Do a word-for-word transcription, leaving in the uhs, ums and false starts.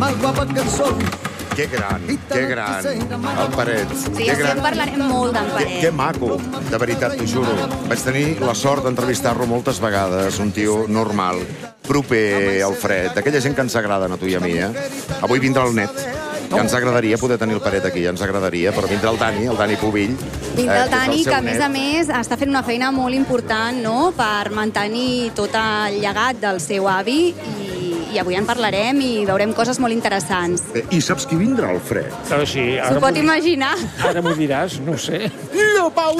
mal guapa que soy. Que gran, que gran, el Peret. Sí, ja sé, parlarem molt d'en Que, Peret. que maco, de veritat, t'ho juro. Vaig tenir la sort d'entrevistar-lo moltes vegades, un tio normal, proper al fred, d'aquella gent que ens agrada a tu i a mi, eh? Avui vindrà el net, que ens agradaria poder tenir el Peret aquí, ens agradaria, però vindrà el Dani, el Dani Pubill. Vindrà el Dani, és que a seu més net. a més està fent una feina molt important, no?, per mantenir tot el llegat del seu avi, i, i avui en parlarem i veurem coses molt interessants. Eh, I saps qui vindrà, el fred? Però sí, S'ho ara pot m'ho- imaginar? Ara m'ho diràs, no ho sé. El Pau